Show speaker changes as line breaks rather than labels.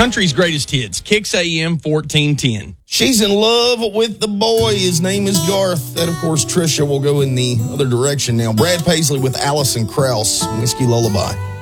Country's Greatest Hits, Kicks AM 1410.
She's in love with the boy. His name is Garth. That, of course, Trisha will go in the other direction now. Brad Paisley with Alison Krauss, Whiskey Lullaby.